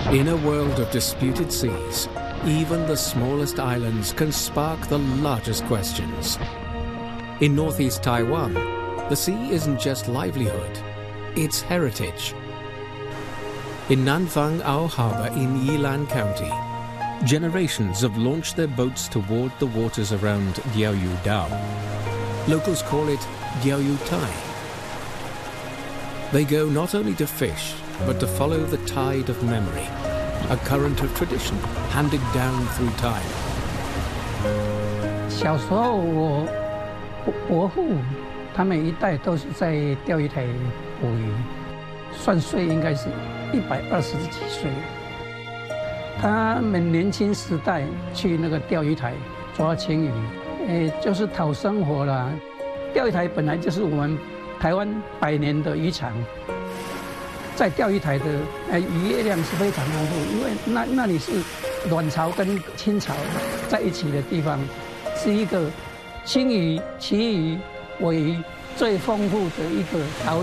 In a world of disputed seas, even the smallest islands can spark the largest questions. In northeast Taiwan, the sea isn't just livelihood, it's heritage. In Nanfang Ao Harbor in Yilan County, generations have launched their boats toward the waters around Diaoyu Dao. Locals call it Diaoyu Tai. They go not only to fish, but to follow the tide of memory, a current of tradition handed down through time. 小时候我伯父他们一代都是在钓鱼台捕鱼，算岁应该是120几岁。他们年轻时代去那个钓鱼台抓青鱼，就是讨生活啦。钓鱼台本来就是我们台湾100年的渔场，在钓鱼台的渔业量是非常丰富，因为那里是阮朝跟清朝在一起的地方，是一个青鱼、旗鱼、尾鱼最丰富的一个岛屿。